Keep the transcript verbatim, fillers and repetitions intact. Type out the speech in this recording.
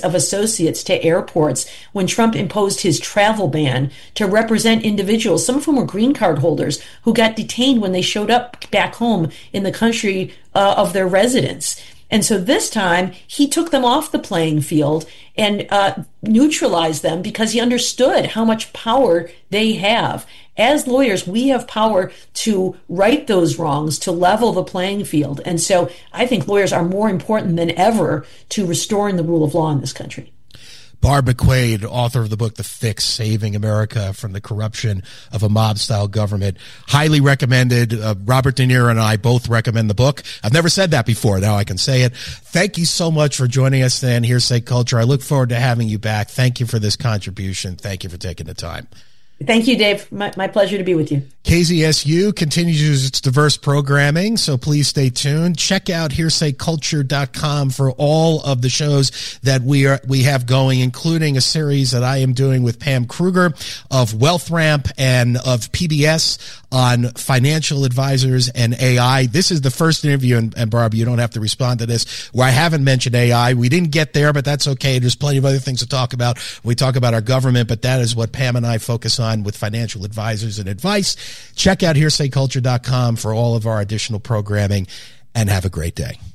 of associates to airports when Trump imposed his travel ban to represent individuals, some of whom were green card holders, who got detained when they showed up back home in the country uh, of their residence. And so this time, he took them off the playing field and uh, neutralized them because he understood how much power they have. As lawyers, we have power to right those wrongs, to level the playing field. And so I think lawyers are more important than ever to restoring the rule of law in this country. Barb McQuade, author of the book The Fix, Saving America from the Corruption of a Mob-Style Government. Highly recommended. Uh, Robert De Niro and I both recommend the book. I've never said that before. Now I can say it. Thank you so much for joining us today on Hearsay Culture. I look forward to having you back. Thank you for this contribution. Thank you for taking the time. Thank you, Dave. My, my pleasure to be with you. K Z S U continues its diverse programming, so please stay tuned. Check out hearsay culture dot com for all of the shows that we are we have going, including a series that I am doing with Pam Kruger of WealthRamp and of P B S on financial advisors and A I. This is the first interview, and, and Barb, you don't have to respond to this, where I haven't mentioned A I. We didn't get there, but that's okay. There's plenty of other things to talk about. We talk about our government, but that is what Pam and I focus on with financial advisors and advice. Check out hearsay culture dot com for all of our additional programming, and have a great day.